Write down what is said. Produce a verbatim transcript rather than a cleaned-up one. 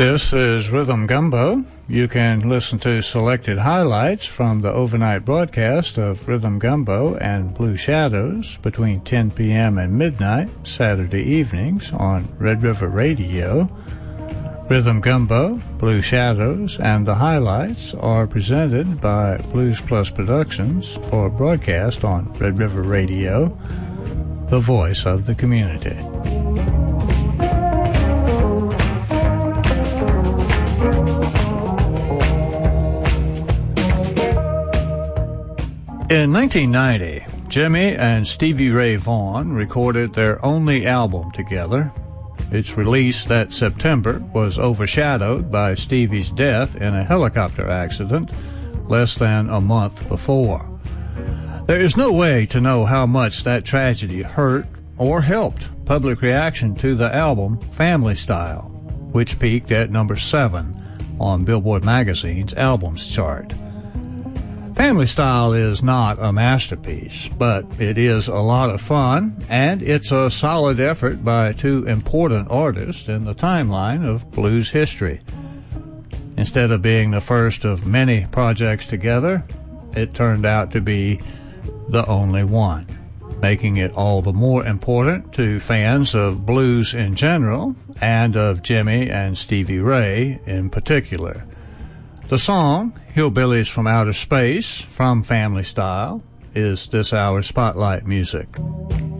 This is Rhythm Gumbo. You can listen to selected highlights from the overnight broadcast of Rhythm Gumbo and Blue Shadows between ten p.m. and midnight Saturday evenings on Red River Radio. Rhythm Gumbo, Blue Shadows, and the highlights are presented by Blues Plus Productions for broadcast on Red River Radio, the voice of the community. In nineteen ninety, Jimmy and Stevie Ray Vaughan recorded their only album together. Its release that September was overshadowed by Stevie's death in a helicopter accident less than a month before. There is no way to know how much that tragedy hurt or helped public reaction to the album Family Style, which peaked at number seven on Billboard Magazine's albums chart. Family Style is not a masterpiece, but it is a lot of fun, and it's a solid effort by two important artists in the timeline of blues history. Instead of being the first of many projects together, it turned out to be the only one, making it all the more important to fans of blues in general and of Jimmy and Stevie Ray in particular. The song, Hillbillies from Outer Space, from Family Style, is this hour's Spotlight music.